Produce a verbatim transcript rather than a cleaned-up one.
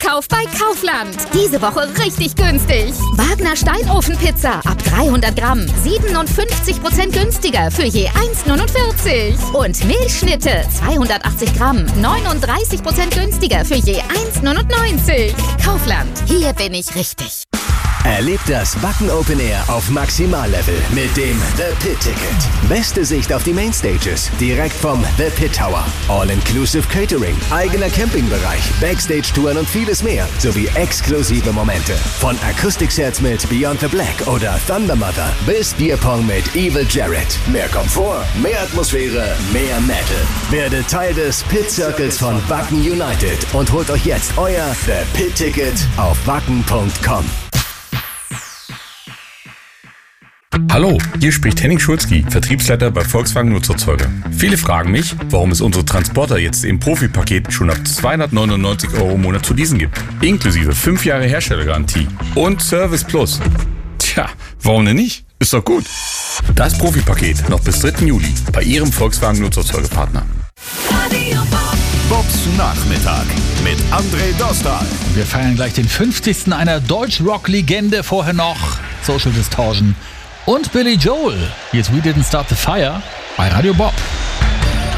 Einkauf bei Kaufland. Diese Woche richtig günstig. Wagner Steinofenpizza ab dreihundert Gramm. siebenundfünfzig Prozent günstiger für je eins neunundvierzig. Und Milchschnitte zweihundertachtzig Gramm. neununddreißig Prozent günstiger für je eins neunundneunzig. Kaufland. Hier bin ich richtig. Erlebt das Wacken Open Air auf Maximallevel mit dem The Pit Ticket. Beste Sicht auf die Mainstages, direkt vom The Pit Tower. All-inclusive Catering, eigener Campingbereich, Backstage-Touren und vieles mehr, sowie exklusive Momente. Von Akustiksets mit Beyond the Black oder Thunder Mother bis Bierpong mit Evil Jared. Mehr Komfort, mehr Atmosphäre, mehr Metal. Werdet Teil des Pit Circles von Wacken United und holt euch jetzt euer The Pit Ticket auf wacken punkt com. Hallo, hier spricht Henning Schulzki, Vertriebsleiter bei Volkswagen Nutzerzeuger. Viele fragen mich, warum es unsere Transporter jetzt im Profi-Paket schon ab zweihundertneunundneunzig Euro im Monat zu leasen gibt. Inklusive fünf Jahre Herstellergarantie und Service Plus. Tja, warum denn nicht? Ist doch gut. Das Profi-Paket noch bis dritten Juli bei Ihrem Volkswagen Nutzerzeugerpartner. Bobs Nachmittag mit André Dostal. Wir feiern gleich den fünfzigsten einer Deutsch-Rock-Legende. Vorher noch Social Distortion und Billy Joel. Hier ist We Didn't Start the Fire bei Radio Bob.